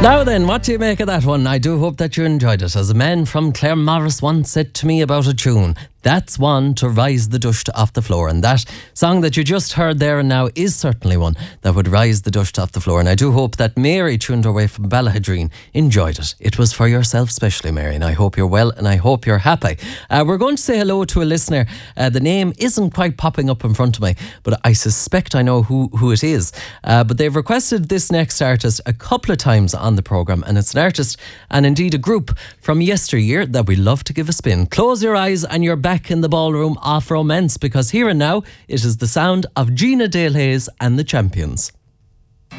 Now then, what do you make of that one? I do hope that you enjoyed it. As a man from Clare Morris once said to me about a tune, that's one to rise the dust off the floor. And that song that you just heard there and now is certainly one that would rise the dust off the floor. And I do hope that Mary, tuned her way from Ballahadreen, enjoyed it. It was for yourself specially, Mary, and I hope you're well and I hope you're happy. We're going to say hello to a listener. The name isn't quite popping up in front of me, but I suspect I know who it is. But they've requested this next artist a couple of times on the programme, and it's an artist and indeed a group from yesteryear that we love to give a spin. Close your eyes and you're back in the ballroom of romance, because here and now it is the sound of Gina Dale Hayes and the Champions.